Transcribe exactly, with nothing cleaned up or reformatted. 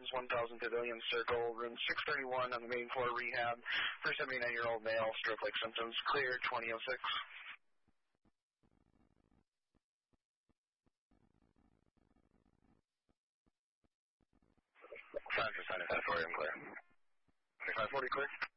Gardens, one thousand Pavilion Circle, room six thirty-one on the main floor rehab for seventy-nine-year-old male, stroke-like symptoms, clear, twenty oh six. Five percent of that for him, clear. twenty-five forty, clear.